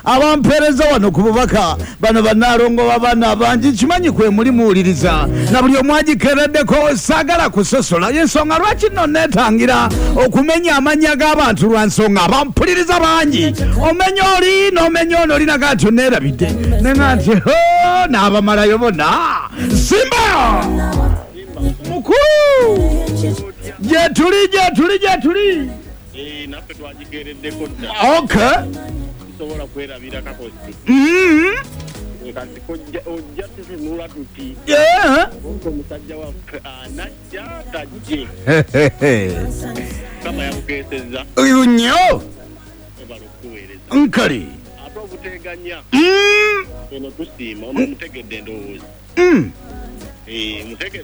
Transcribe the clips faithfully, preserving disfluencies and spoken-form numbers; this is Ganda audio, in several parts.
abampereza wano ku bubaka bano banarongo babana bangi kimanyi kwe muri muwuliriza na buli omwagikereddeko saagala kusosola yensonga lwaki nno neetangira okumenya amanya g'abantu lwa nsonga abampuliriza bangi omenya oli n'omenya ono olinaga nti oneerabidde nenga nti n'abamalayo bonna Simba mukulu gye tuli gye tuli gye tuli naffe twagigereddeko dda okay tusobola kwerabira kakosi nga ojja tutunula tuti omusajja waffe anajja tajje kama yabukeesezza nnyo ebala okuweereza nkali ate obuteganya eno tusiima ono mutegedde endowooza mutegedde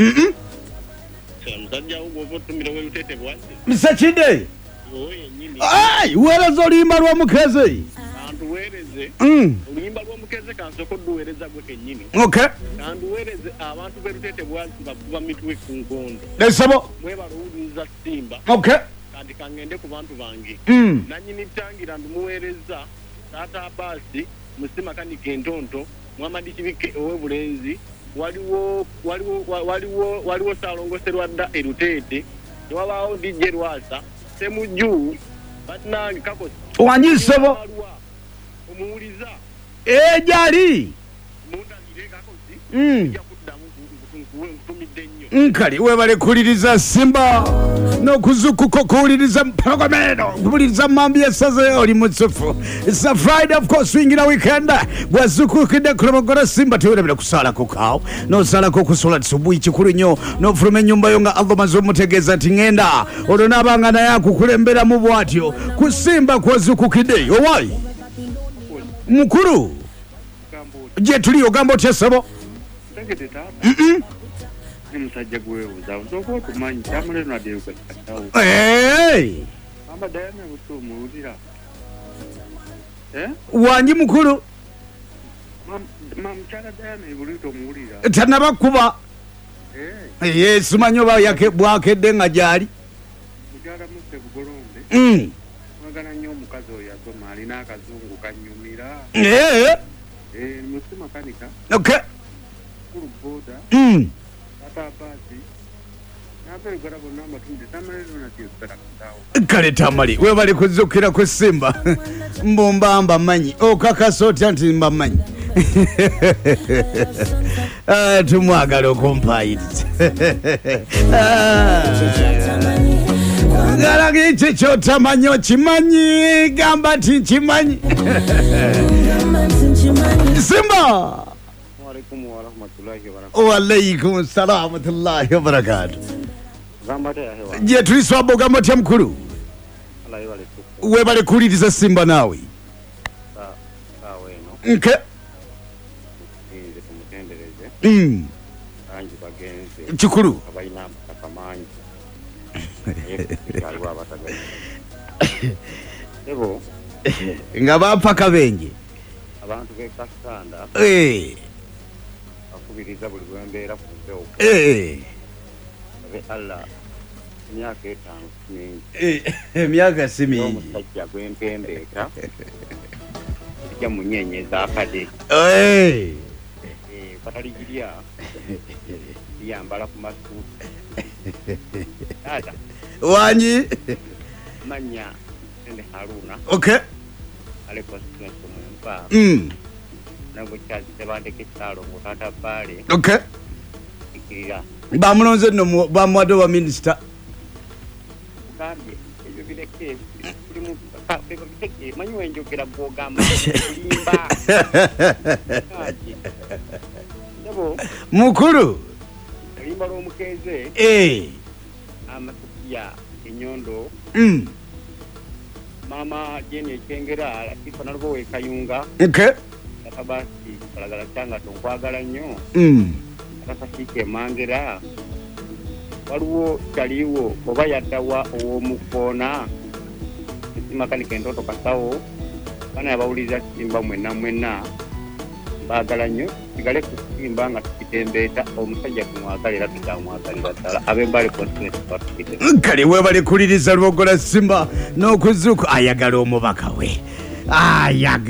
musajja wo gwoba otumira welutete bwadde misakide ai weereza oluyimba lw'omukeze kanduweereze oluyimba lw'omukeze kansooka odduweereza gwe kennyini okay kanduweereze abantu berutete bwazi bakuba mitwe ku nkondo esabo mwebala owuliriza Simba okay kandi kangende ku bantu bange nannyini tangira ndumuweereza taata Abasi Musimakanika Entonto Muhammad Kibike ow'ebulenzi waliwo waliwo waliwo waliwo Saalongoserwa dda erutete tewabaawo D J Rwasa Semujju bannange kakosi wanyisebo omuwuliza ejali mundagire kakosi ejja kuddamu nkutumidde nnyo nkali webale kuliriza Simba n'okuzukuko kuwuliriza mpologomeno kuwuliriza mambi yasaze oli mutsufu it's a Friday of course swingira weekend bwazukukidde kulabagora Simba tewerabira kusala kukawo n'osala kukusola tsubuhi kikulu nnyo n'ofuluma ennyumba yo nga Allah maze omutegeeza nti ngenda olwo n'abanga naye akukulembera mu bwatyo ku Simba kwazukukidde owayi mukulu gye tuli ogamba otya sebo tegede taata ni musajja gwebuuza osooka okumanyi kyamulero nadderuka kikatawo amba Diana buto omuwulira wangi mukulu mukyala Diana ebulito omuwulira tanabakuba ye simanyi oba bwakedde nga gyali mukyala musse bugolombe mwagala nnyo omukazi oyo asoma alina akazungu kanyumira Musimakanika okay kulu boda tata Abasi nabeegala bonna amatunde tamalero nadyosala kutawo kale tamali webali kuzukira ku Simba mbumbamba manyi okakasa otya nti mbamanyi tumwagala okumpayiriza galagi ekyo kyotamanyi okimanyi gamba nti nkimanyi Simba waalaikum salaam warahmatullahi wabarakatuh gye tuli swaba ogamba otya mukulu webale kuwuliriza Simba naawe nke kikulu nga bapfa kabenje abantu b'ekasanda bakubiriza buli lwembeera ku mpewo abe Allah emyaka etaano si mingi emyaka si mingi omusajja gwempembeeta ejja munyenyeza akade kataligirya liyambala ku masuuti taata wanyi manya ende Haruna okay aleko senso mumpa nabwo kyazi tebandeke kyalo ngo tata Bale okay ikirira bamulonze no bamwado wa minister kambye ebyo bireke kuli mu pepeko biteke manyi enjogera bwogamba kulimba nabo mukulu kulimba lw'omukeze eh amasukia enyondo mm mama Jeni Ekengera Latifa nalwo wekayunga okay Abasi kalagala kyanga tonkwagala nnyo mm akasike mangera waliwo kaliwo oba yaddawa ow'omukoona Musimakanika Entonto kasawo bana yabawuliriza Simba mwenna mwenna baagala nnyo sigale ku Simba nga tukitembeeta omusajja tumwagalira tutamwagalira ddala ab'embale kontinenti batukite kale webale kuliriza lwogola Simba n'okuzuuka ayagala omubaka we ayaga